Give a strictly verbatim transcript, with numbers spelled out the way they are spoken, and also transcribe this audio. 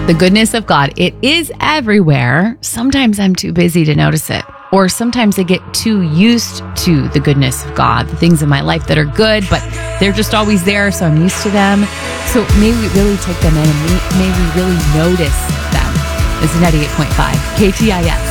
The goodness of God, it is everywhere. Sometimes I'm too busy to notice it. Or sometimes I get too used to the goodness of God, the things in my life that are good, but they're just always there, so I'm used to them. So may we really take them in and may, may we really notice them. This is ninety-eight point five K T I S.